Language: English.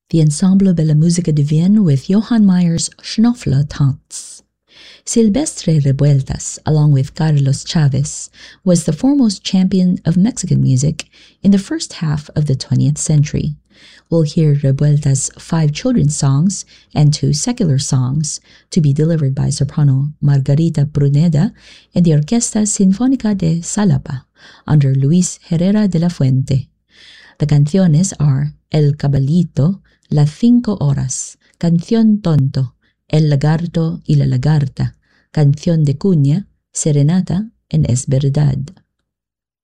the Ensemble de la Musica de Vienne with Johann Mayer's Schnoffler Tanz. Silvestre Revueltas, along with Carlos Chavez, was the foremost champion of Mexican music in the first half of the 20th century. We'll hear Revueltas' 5 children's songs and 2 secular songs to be delivered by soprano Margarita Pruneda and the Orquesta Sinfónica de Xalapa under Luis Herrera de la Fuente. The canciones are El Caballito, Las 5 Horas, Canción Tonto, El Lagarto y la Lagarta, Canción de Cuña, Serenata, and Es Verdad.